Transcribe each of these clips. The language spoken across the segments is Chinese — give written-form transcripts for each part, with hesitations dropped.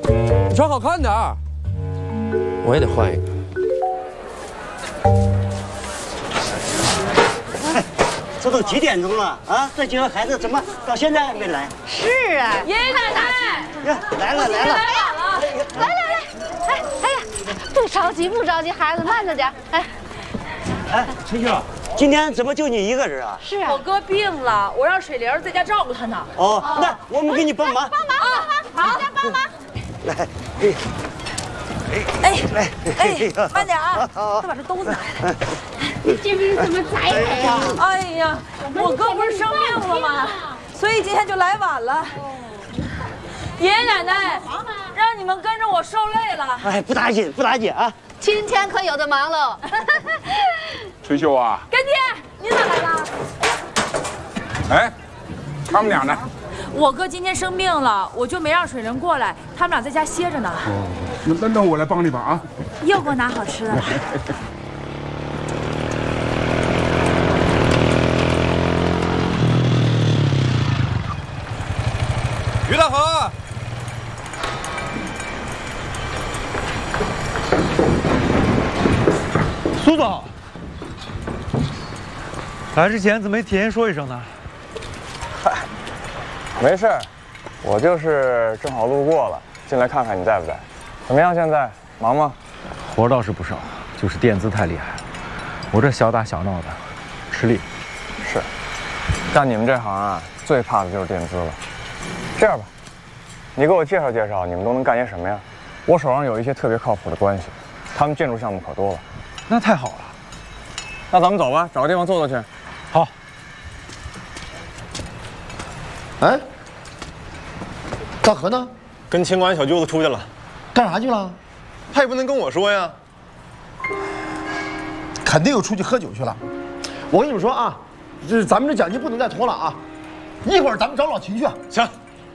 你穿好看点儿。我也得换一个。 哎，这都几点钟了啊？这几个孩子怎么到现在还没来？ 是啊， 爷爷奶奶， 呀，来了来了！ 来，哎呀，不着急不着急，孩子慢着点。 哎，陈秀，今天怎么就你一个人啊？ 是啊， 我哥病了，我让水玲在家照顾他呢。 哦，那我们给你帮忙。 好， 帮忙。 来， 哎，慢点啊！快把这兜子拿来。 你这是怎么栽的呀？ 哎呀，我哥不是生病了吗？所以今天就来晚了。爷爷奶奶，让你们跟着我受累了。 哎，不打紧不打紧啊。 今天可有的忙喽。 春秀啊， 干爹，你咋来了？ 哎，他们俩呢？ 我哥今天生病了，我就没让水玲过来，他们俩在家歇着呢。 那我来帮你把啊。 又给我拿好吃的了。 于大河， 苏总，来之前怎么没提前说一声呢？ 嗨，没事儿，我就是正好路过了，进来看看你在不在。怎么样？现在忙吗？ 活倒是不少，就是垫资太厉害了。我这小打小闹的，吃力。 是，干你们这行啊，最怕的就是垫资了。这样吧，你给我介绍介绍，你们都能干些什么呀？我手上有一些特别靠谱的关系，他们建筑项目可多了。 那太好了， 那咱们走吧，找个地方坐坐去。 好。 哎，大河呢？ 跟清管小舅子出去了， 干啥去了？ 他也不能跟我说呀。 肯定又出去喝酒去了。我跟你们说啊，这咱们这奖金不能再拖了啊！一会儿咱们找老秦去。 行。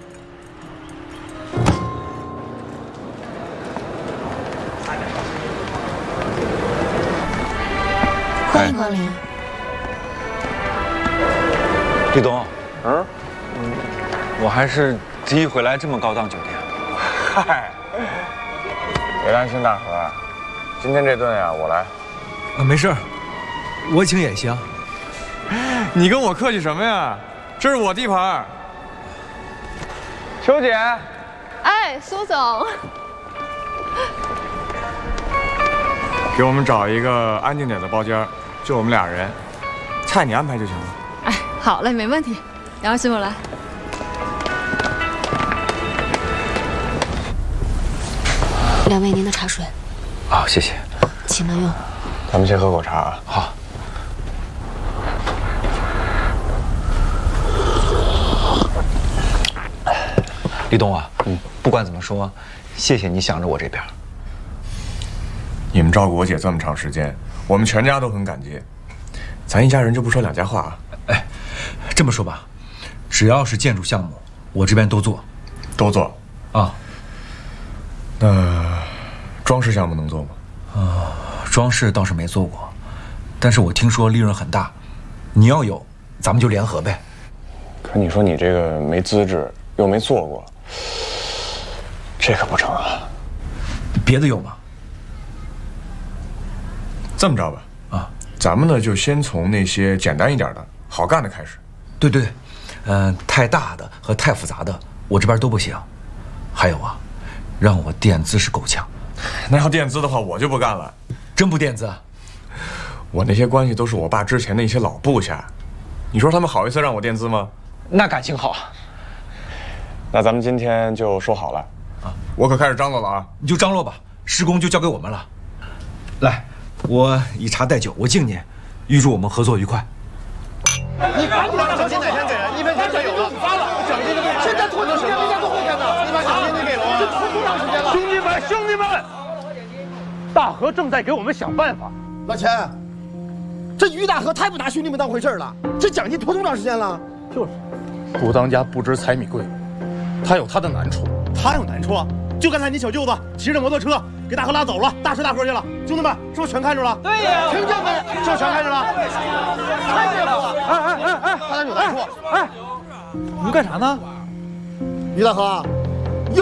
欢迎光临。 李东，我还是第一回来这么高档酒店。 嗨，别担心，大河，今天这顿呀，我来。 啊，没事，我请也行。 你跟我客气什么呀？这是我地盘。 秋姐， 哎，苏总， 给我们找一个安静点的包间，就我们俩人，菜你安排就行了。 哎，好嘞，没问题。杨师傅来。两位您的茶水。 好，谢谢。 请慢用。 咱们先喝口茶啊。 好。李东啊，不管怎么说，谢谢你想着我这边。 你们照顾我姐这么长时间，我们全家都很感激。咱一家人就不说两家话啊。 哎，这么说吧，只要是建筑项目，我这边都做。 都做啊。 那装饰项目能做吗？ 装饰倒是没做过，但是我听说利润很大，你要有，咱们就联合呗。 可你说你这个没资质，又没做过，这可不成啊。 别的有吗？ 这么着吧，咱们呢就先从那些简单一点的、好干的开始。 对，太大的和太复杂的，我这边都不行。还有啊，让我垫资是够呛。 那要垫资的话，我就不干了。 真不垫资？ 我那些关系都是我爸之前的一些老部下，你说他们好意思让我垫资吗？ 那感情好。 那咱们今天就说好了啊，我可开始张罗了啊！ 你就张罗吧，施工就交给我们了。来，我以茶代酒，我敬您，预祝我们合作愉快。 你赶紧把奖金哪天给人？1分钱就有了。奖金现在拖到时间，明天都后天的。你把奖金给了我，这拖多长时间了？ 兄弟们，大河正在给我们想办法。 老钱，这于大河太不拿兄弟们当回事了。这奖金拖多长时间了？ 就是，不当家不知柴米贵，他有他的难处。 他有难处？就刚才你小舅子骑着摩托车给大河拉走了，大吃大喝去了。兄弟们，是不是全看着了？ 对呀， 听见没？是不是全看着了？ 看见了。 哎，他有难处。 哎，你们干啥呢？ 于大河，